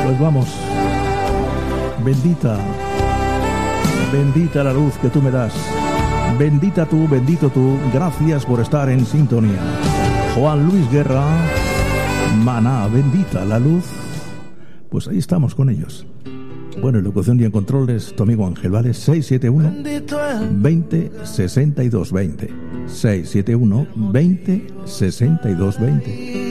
Pues vamos. Bendita, bendita la luz que tú me das. Bendita tú, bendito tú. Gracias por estar en sintonía. Juan Luis Guerra, Maná, bendita la luz. Pues ahí estamos con ellos. Bueno, en locución y en controles, tu amigo Ángel, ¿vale? 671-20-62-20. 671-20-62-20.